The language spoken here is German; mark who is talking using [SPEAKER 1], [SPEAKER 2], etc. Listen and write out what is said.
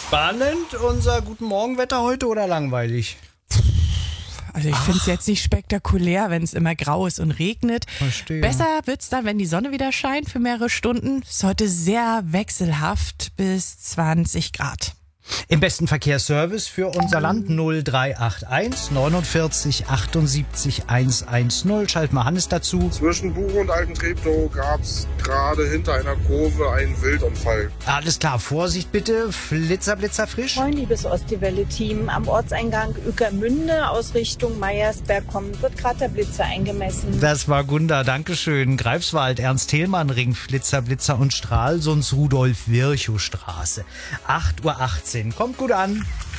[SPEAKER 1] Spannend, unser Guten Morgen-Wetter heute oder langweilig?
[SPEAKER 2] Also ich finde es jetzt nicht spektakulär, wenn es immer grau ist und regnet.
[SPEAKER 1] Verstehe.
[SPEAKER 2] Besser wird's dann, wenn die Sonne wieder scheint für mehrere Stunden. Ist heute sehr wechselhaft bis 20 Grad.
[SPEAKER 1] Im besten Verkehrsservice für unser Land 0381 49 78 110. Schalt mal Hannes dazu.
[SPEAKER 3] Zwischen Buche und Alten Treptow gab es gerade hinter einer Kurve einen Wildunfall.
[SPEAKER 1] Alles klar, Vorsicht bitte. Flitzer, Blitzer frisch.
[SPEAKER 4] Moin, liebes Ostseewelle-Team. Am Ortseingang Ueckermünde aus Richtung Meiersberg kommend wird gerade der Blitzer eingemessen.
[SPEAKER 1] Das war Gunda, Dankeschön. Greifswald, Ernst-Thälmann-Ring, Flitzer, Blitzer und Strahl, sonst Rudolf-Virchow-Straße. 8:18 Uhr. Kommt gut an.